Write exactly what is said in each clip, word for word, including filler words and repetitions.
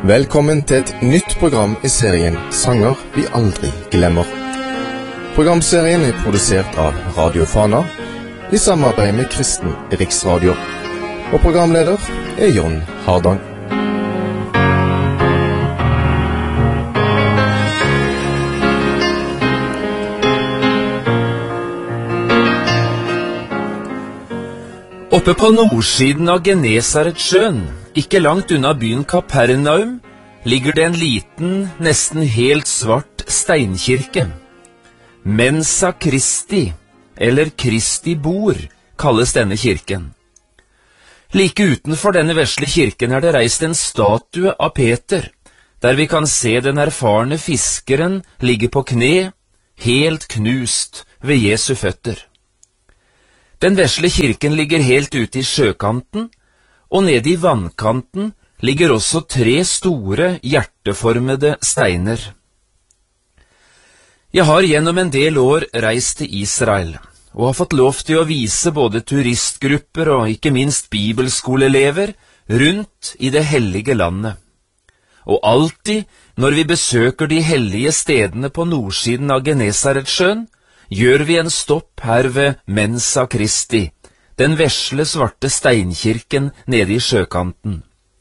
Velkommen til et nytt program i serien Sanger vi aldri glemmer. Programserien er produsert av Radio Fana i samarbeid med Kristen Riksradio. Og programleder er Jon Hardang. Oppe på nordsiden av Genesaretsjøen, ikke langt unna byen Kapernaum, ligger det en liten, nesten helt svart steinkirke. Mensa Christi, eller Kristi bord, kalles denne kirken. Like utenfor denne vesle kirken er det reist en statue av Peter, der vi kan se den erfarne fiskeren ligge på kne, helt knust ved Jesu føtter. Den vesle kirken ligger helt ute i sjøkanten, og nede i vannkanten ligger også tre store hjerteformede steiner. Jeg har gjennom en del år reist til Israel, og har fått lov til å vise både turistgrupper og ikke minst bibelskoleelever rundt i det hellige landet. Og alltid når vi besøker de hellige stedene på nordsiden av Genesaretsjøen, gjør vi en stopp her ved Mensa Christi, den vesle svarte steinkirken nede i sjøkanten.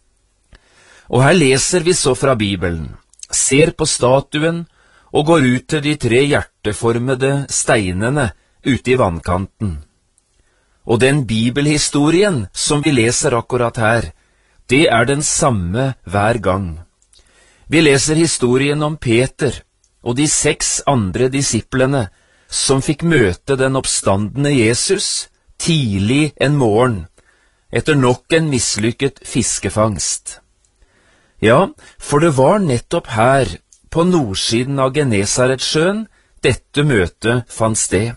Og her leser vi så fra Bibelen, ser på statuen og går ut til de tre hjerteformede steinene ute i vannkanten. Og den bibelhistorien som vi leser akkurat her, det er den samme hver gang. Vi leser historien om Peter og de seks andre disiplene som fikk møte den oppstandende Jesus tidlig en morgen, etter nok en mislykket fiskefangst. Ja, for det var nettopp her, på nordsiden av Genesaretsjøen, dette møtet fant sted.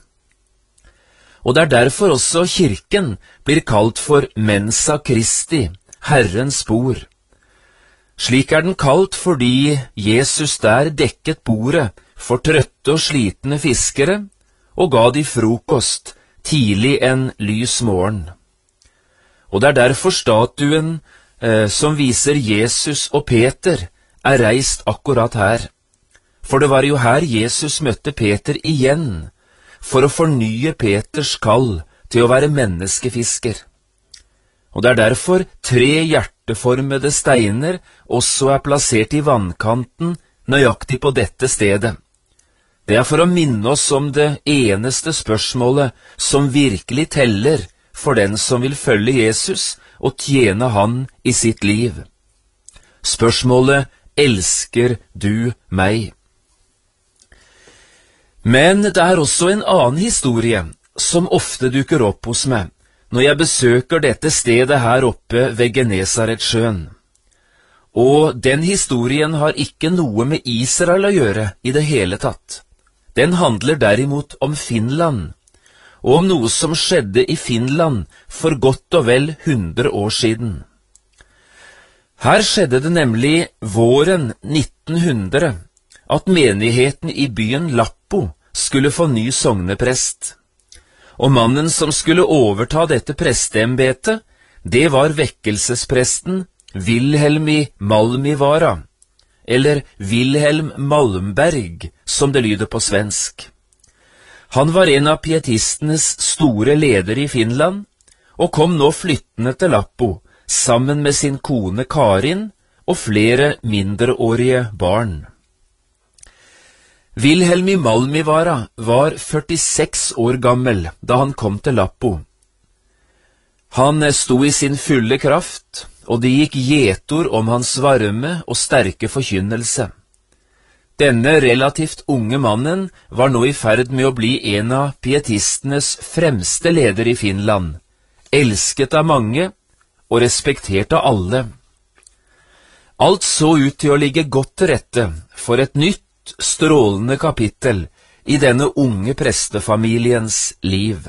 Og det er derfor også kirken blir kalt for Mensa Christi, Herrens bord. Slik er den kalt fordi Jesus der dekket bordet for trøtte og slitne fiskere, og ga de frokost tidlig en lys morgen. Og det er derfor statuen eh, som viser Jesus og Peter er reist akkurat her. For det var jo her Jesus møtte Peter igjen, for å fornye Peters kall til å være menneskefisker. Og det er derfor tre hjerteformede steiner også er plassert i vannkanten nøyaktig på dette stedet. Det er for å minne oss om det eneste spørsmålet som virkelig teller for den som vil følge Jesus og tjene han i sitt liv. Spørsmålet, elsker du meg? Men det er også en annen historie som ofte dukker opp hos meg når jeg besøker dette stedet her oppe ved Genesaretsjøen. Og den historien har ikke noe med Israel å gjøre i det hele tatt. Den handler derimot om Finland, og om noe som skjedde i Finland for godt og vel hundre år siden. Her skjedde det nemlig våren nitten hundre at menigheten i byen Lappo skulle få ny sogneprest. Og mannen som skulle overta dette presteembetet, det var vekkelsespresten Wilhelm Malmivara, eller Wilhelm Malmberg, som det lyder på svensk. Han var en av pietistenes store ledere i Finland, og kom nå flyttende til Lappo, sammen med sin kone Karin og flere mindreårige barn. Wilhelm Malmivara var førtiseks år gammel da han kom til Lappo. Han sto i sin fulle kraft, og det gikk gjetord om hans varme og sterke forkynnelse. Denne relativt unge mannen var nå i ferd med å bli en av pietistenes fremste ledere i Finland, elsket av mange og respektert av alle. Alt så ut til å ligge godt til rette for et nytt, strålende kapittel i denne unge prestefamiliens liv.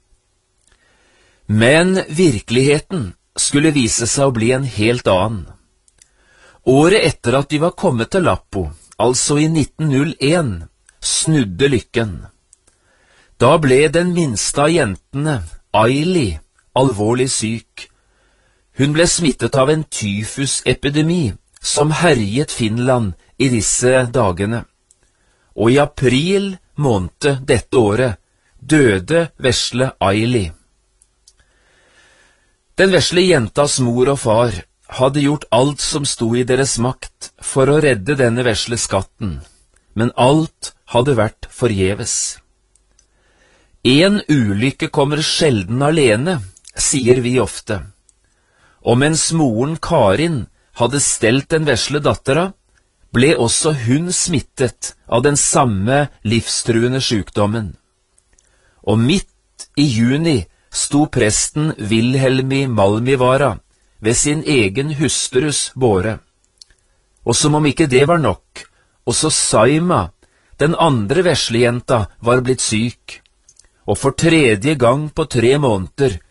Men virkeligheten skulle vise seg å bli en helt annen. Året etter at de var kommet til Lappo, altså i nitten null en, snudde lykken. Da ble den minste av jentene, Aili, alvorlig syk. Hun ble smittet av en tyfusepidemi som herjet Finland i disse dagene, og i april måned dette året døde vesle Aili. Den vesle jentas mor og far hadde gjort alt som sto i deres makt for å redde denne vesle skatten, men alt hadde vært forgjeves. En ulykke kommer sjelden alene, sier vi ofte, og mens moren Karin hadde stelt den vesle dattera, ble også hun smittet av den samme livstruende sykdommen. Og midt i juni sto presten Wilhelmi Malmivara ved sin egen hustrus båre. Og som om ikke det var nok, også Saima, den andre veslejenta, var blitt syk, og for tredje gang på tre måneder